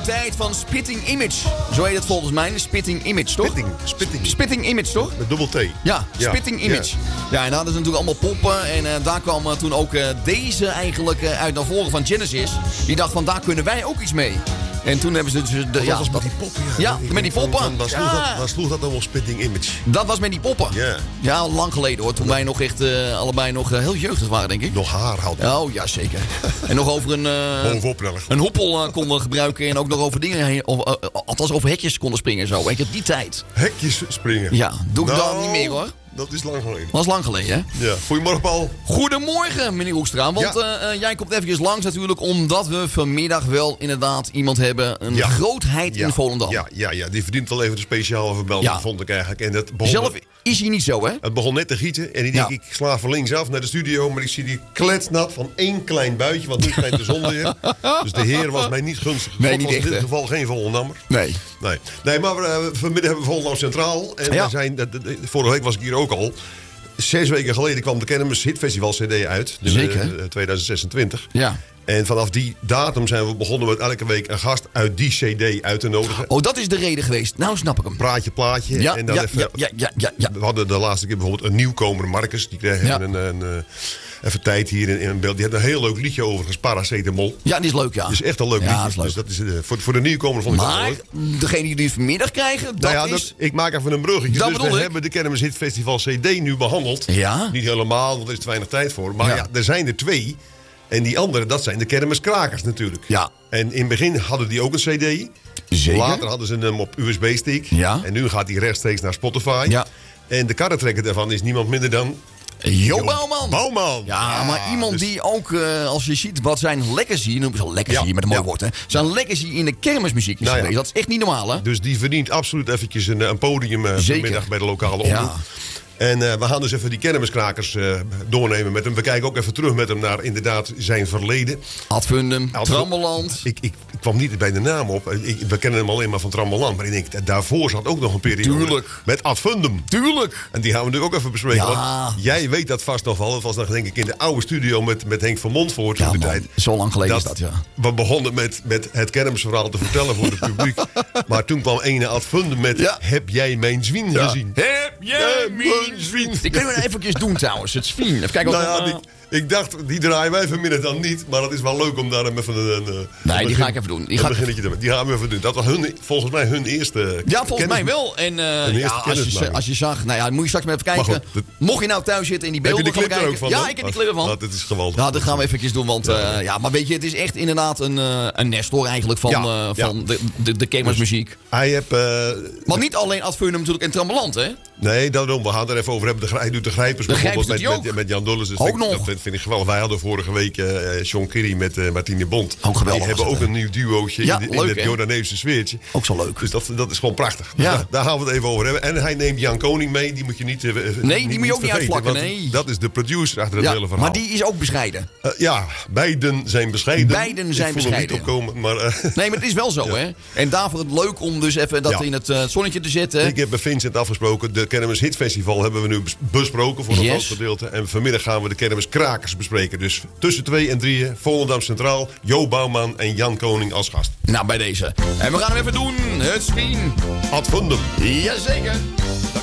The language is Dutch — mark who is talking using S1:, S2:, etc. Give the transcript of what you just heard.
S1: tijd van Spitting Image. Zo heet het volgens mij. Spitting Image, toch? Spitting Image, toch?
S2: Met dubbel T.
S1: Ja, Spitting Image. Ja, en daar hadden ze natuurlijk allemaal poppen. En daar kwam toen ook deze eigenlijk uit naar voren van Genesis. Die dacht van, daar kunnen wij ook iets mee. En toen hebben ze dus...
S2: Dat was met die poppen,
S1: ja. Ja, met die poppen.
S2: Waar sloeg dat dan op Spitting Image?
S1: Dat was met die poppen.
S2: Ja.
S1: Ja, lang geleden hoor. Toen wij nog echt allebei nog heel jeugdig waren, denk ik.
S2: Nog haar hadden.
S1: Oh, ja, zeker. En nog over een hoppel konden gebruiken. En ook nog over dingen heen. Althans, over hekjes konden springen en zo. Weet je, die tijd.
S2: Hekjes springen?
S1: Ja, doe ik dan niet meer hoor.
S2: Dat is lang geleden.
S1: Dat is lang geleden, hè?
S2: Ja. Goedemorgen, Paul.
S1: Goedemorgen, meneer Hoekstra. Want jij komt eventjes langs natuurlijk, omdat we vanmiddag wel inderdaad iemand hebben. Een grootheid in Volendam.
S2: Ja, die verdient wel even een speciale vermelding, vond ik eigenlijk. En dat begon
S1: zelf is hij niet zo, hè?
S2: Het begon net te gieten en ik denk, ik sla van linksaf naar de studio, maar ik zie die kletsnat van één klein buitje, want nu schijnt de zon weer. Dus de heer was mij niet gunstig.
S1: Nee, niet
S2: was
S1: echt,
S2: in dit geval geen Volendammer.
S1: Nee,
S2: maar vanmiddag hebben we Volendam Centraal. En we zijn, vorige week was ik hier ook al. 6 weken geleden kwam de Kermis Hitfestival CD uit.
S1: Zeker.
S2: 2026.
S1: Ja.
S2: En vanaf die datum zijn we begonnen met elke week een gast uit die CD uit te nodigen.
S1: Oh, dat is de reden geweest. Nou snap ik hem.
S2: Praatje, plaatje.
S1: Ja,
S2: en dan We hadden de laatste keer bijvoorbeeld een nieuwkomer, Marcus. Die kreeg even tijd hier in beeld. Die had een heel leuk liedje overigens, Paracetamol.
S1: Ja, die is leuk, ja.
S2: Dat is echt een leuk liedje. Dus dat is, voor de nieuwkomer vond ik dat wel leuk.
S1: Maar degene die het vanmiddag krijgen,
S2: ik maak even een bruggetje.
S1: Dat
S2: dus we hebben de Kermis Hitfestival CD nu behandeld.
S1: Ja.
S2: Niet helemaal, want er is te weinig tijd voor. Maar er zijn er 2. En die andere, dat zijn de kermiskrakers natuurlijk.
S1: Ja.
S2: En in het begin hadden die ook een cd.
S1: Zeker.
S2: Later hadden ze hem op USB-stick.
S1: Ja.
S2: En nu gaat hij rechtstreeks naar Spotify.
S1: Ja.
S2: En de karretrekker daarvan is niemand minder dan...
S1: Jo Bouwman.
S2: Bouwman.
S1: Ja, maar iemand die ook, als je ziet wat zijn legacy, noemen ze legacy met een mooi woord, hè. Zijn legacy in de kermismuziek is geweest. Dat is echt niet normaal, hè.
S2: Dus die verdient absoluut eventjes een podium vanmiddag bij de lokale omroep. Ja. En we gaan dus even die kermiskrakers doornemen met hem. We kijken ook even terug met hem naar inderdaad zijn verleden.
S1: Ad Fundum, Trammeland.
S2: Ik kwam niet bij de naam op. We kennen hem alleen maar van Trammeland. Maar ik denk, daarvoor zat ook nog een periode.
S1: Tuurlijk.
S2: Met Ad Fundum.
S1: Tuurlijk.
S2: En die gaan we natuurlijk ook even bespreken.
S1: Ja.
S2: Want jij weet dat vast nog wel. Dat was nog denk ik in de oude studio met Henk van Montvoort.
S1: Ja,
S2: de
S1: man,
S2: tijd.
S1: zo lang geleden is dat, ja.
S2: We begonnen met het kermisverhaal te vertellen voor het publiek. Maar toen kwam ene Ad Fundum met... Heb jij mijn zwien gezien?
S1: Heb jij mijn zwien? Die kunnen we even doen trouwens, het zwien. Even kijken
S2: ik dacht, die draaien wij vanmiddag dan niet. Maar het is wel leuk om daar even
S1: nee, die ga ik even doen. Die
S2: gaan we even doen. Dat was volgens mij hun eerste...
S1: Ja, volgens mij wel. En als je zag... Nou ja, moet je straks maar even kijken. Goed, mocht je nou thuis zitten in die beelden...
S2: Heb je die clip er ook van?
S1: Ja, ik heb die clip ervan.
S2: Dat is geweldig.
S1: Nou, dat gaan we eventjes doen. Want maar weet je, het is echt inderdaad een Nestor eigenlijk van de kermismuziek.
S2: Hij heeft...
S1: Maar niet alleen Ad Fundum natuurlijk en Trammeland, hè?
S2: Nee, daarom. We gaan er even over hebben. Hij doet de Grijpers bijvoorbeeld met Jan Dulles. Dus
S1: ook nog.
S2: Dat vind ik geweldig. Wij hadden vorige week Sean Kerry met Martine Bond.
S1: Ook geweldig.
S2: Die hebben ook een nieuw duootje in het Jordaneese sfeertje.
S1: Ook zo leuk.
S2: Dus dat is gewoon prachtig. Ja. Dus daar gaan we het even over hebben. En hij neemt Jan Koning mee. Die moet je niet
S1: nee, die moet je ook niet uitvlakken. Nee.
S2: Dat is de producer achter het hele verhaal.
S1: Maar die is ook bescheiden.
S2: Beiden zijn bescheiden.
S1: Beiden zijn bescheiden.
S2: Niet opkomen, maar,
S1: nee, maar het is wel zo, hè. En daarvoor het leuk om dus even dat in het zonnetje te zetten.
S2: Ik heb met Vincent afgesproken. De Kermis Hitfestival hebben we nu besproken voor een groot gedeelte. En vanmiddag gaan we de Kermis Krakers bespreken. Dus tussen 2 en 3, Volendam Centraal, Jo Bouwman en Jan Koning als gast.
S1: Nou, bij deze. En we gaan hem even doen. Het zwien.
S2: Ad Fundum.
S1: Jazeker.